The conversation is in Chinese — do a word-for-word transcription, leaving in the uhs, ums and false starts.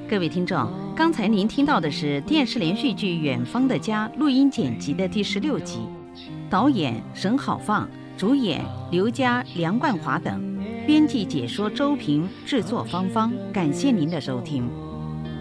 各位听众，刚才您听到的是电视连续剧《远方的家》录音剪辑的第十六集，导演沈好放，主演刘佳、梁冠华等，编辑解说周平，制作芳芳。感谢您的收听。